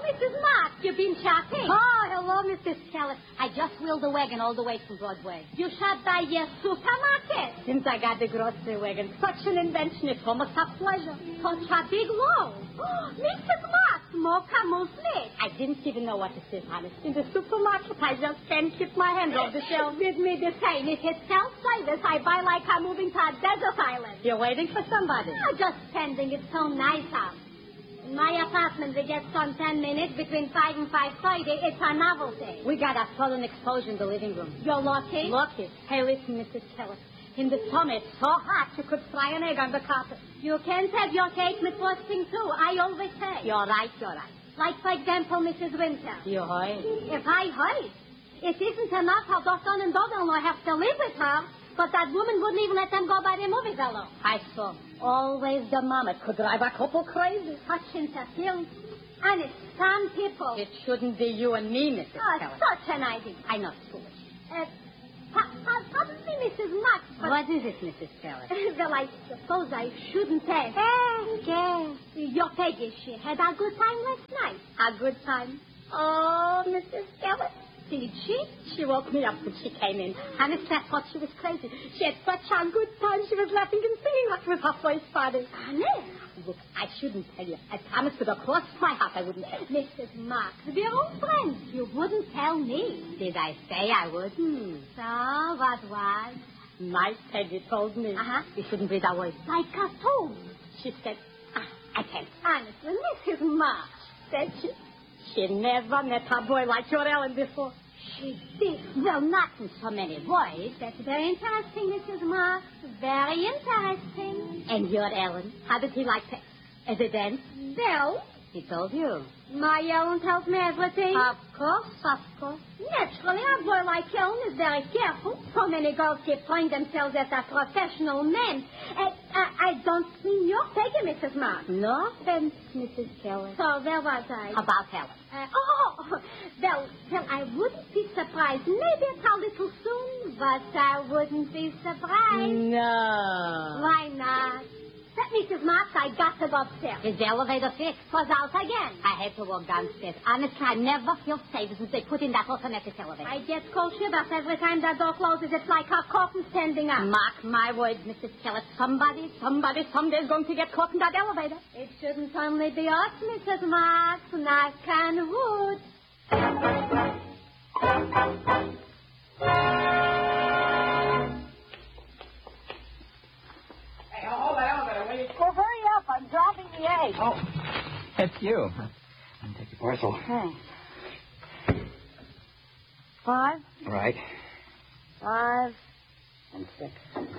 Mrs. Marks, you've been shopping. Oh, hello, Mrs. Kelly. I just wheeled the wagon all the way from Broadway. You shop by your supermarket. Since I got the grocery wagon, such an invention, it's almost a pleasure. Such a big load. Mrs. Marks, more camouflage. I didn't even know what to say, honest. In the supermarket, I just can't keep my hand off the shelf. With me the same. If it's self-service, I buy like I'm moving to a desert island. You're waiting for somebody. Oh, just pending. It's so nice out. In my apartment, we get sun 10 minutes between 5 and 5:30. It's a novelty. We got a sudden explosion in the living room. You're lucky? Lucky. Hey, listen, Mrs. Kelly. In the summer, it's so hot you could fry an egg on the carpet. You can't have your cake with frosting, too. I always say. You're right, you're right. Like, for example, Mrs. Winter. You heard? If I heard, it isn't enough how the son and daughter-in-law have to live with her, but that woman wouldn't even let them go by the movies alone. I saw. Always the mom. It could drive a couple crazy. Such interference. Honest, some people... It shouldn't be you and me, Mrs. Kelly. Such an idea. I know, it's foolish. Pardon me, Mrs. Marks, but... What is it, Mrs. Kelly? Well, I suppose I shouldn't say. Yes. Your Peggy, she had a good time last night. A good time? Oh, Mrs. Kelly. Did she? She woke me up when she came in. Honest, I thought she was crazy. She had such a good time. She was laughing and singing like it was her first party. Honest? Look, I shouldn't tell you. I promised with a cross my heart I wouldn't tell you. Mrs. Marks, we're old friends. You wouldn't tell me. Did I say I would? So, what was? My Peggy told me. We shouldn't breathe our words. Like a tool. She said, I can't. Honestly, Mrs. Marks. Said she? She never met a boy like your Ellen before. She did. Well, not in so many words. That's very interesting, Mrs. Marks. Very interesting. And your Ellen, how did he like to... As a dance? Well... He told you. My Ellen tells me everything. Of course. Naturally, a boy like Ellen is very careful. So many girls keep throwing themselves at a professional man. I don't mean your Peggy, Mrs. Marks. No offense, Mrs. Kelly. So where was I? About Helen. Well, I wouldn't be surprised. Maybe it's a little soon, but I wouldn't be surprised. No. Why not? Mrs. Marks, I got to go upstairs. Is the elevator fixed? Was out again. I had to walk downstairs. Honestly, I never feel safe since they put in that automatic elevator. I get cold shivers every time that door closes. It's like a coffin standing up. Mark my words, Mrs. Keller. Somebody, someday is going to get caught in that elevator. It shouldn't only be us, Mrs. Marks. Knock on wood. Well, hurry up. I'm dropping the egg. Oh, it's you. Take your parcel. Thanks. 5. Right. 5 and 6.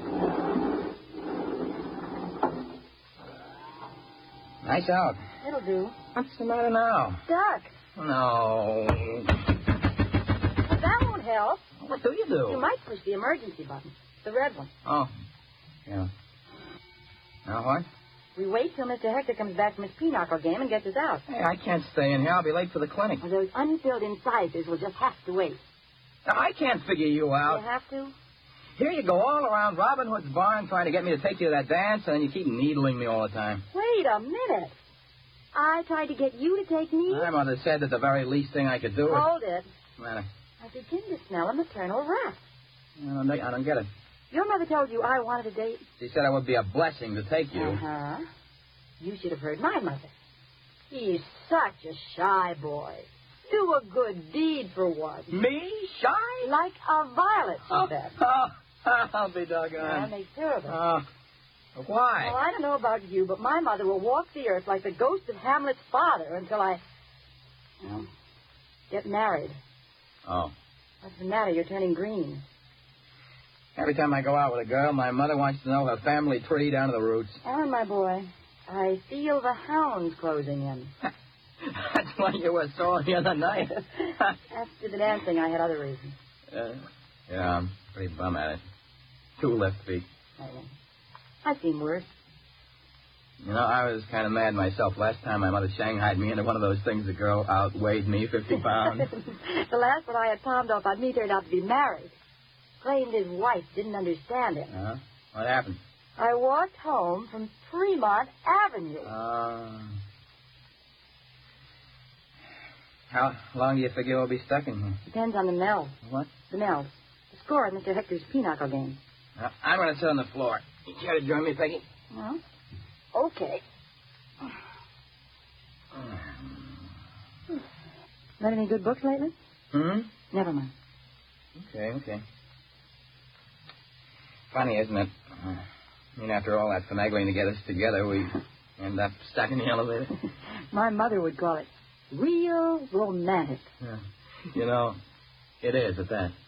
Nice out. It'll do. What's the matter now? Duck. No. Well, that won't help. What do you do? You might push the emergency button. The red one. Oh, yeah. Now what? We wait till Mr. Hector comes back from his pinochle game and gets us out. Hey, I can't stay in here. I'll be late for the clinic. Well, those unfilled incisors will just have to wait. Now, I can't figure you out. You have to? Here you go all around Robin Hood's barn trying to get me to take you to that dance, and then you keep needling me all the time. Wait a minute. I tried to get you to take me. My mother said that the very least thing I could do is... Hold it. What's the matter? I begin to smell a maternal wrath. I don't get it. Your mother told you I wanted a date? She said it would be a blessing to take you. Uh-huh. You should have heard my mother. He's such a shy boy. Do a good deed for once. Me? Shy? Like a violet, she said. I'll be doggone. Yeah, make sure of it. Why? Well, I don't know about you, but my mother will walk the earth like the ghost of Hamlet's father until I get married. Oh. What's the matter? You're turning green. Every time I go out with a girl, my mother wants to know her family tree down to the roots. Alan, my boy, I feel the hounds closing in. That's why you were sore the other night. After the dancing, I had other reasons. Yeah, I'm pretty bum at it. 2 left feet. I've seen worse. You know, I was kind of mad myself. Last time my mother shanghaied me into one of those things. The girl outweighed me 50 pounds. The last one I had palmed off on me turned out to be married. Claimed his wife didn't understand him. What happened? I walked home from Fremont Avenue. How long do you figure we'll be stuck in here? Depends on the Mel. What? The Mel. The score at Mr. Hector's pinochle game. I'm going to sit on the floor. You care to join me, Peggy? Well, okay. Read any good books lately? Hmm? Never mind. Okay. Funny, isn't it? After all that finagling to get us together, we end up stuck in the elevator. My mother would call it real romantic. Yeah. It is at that.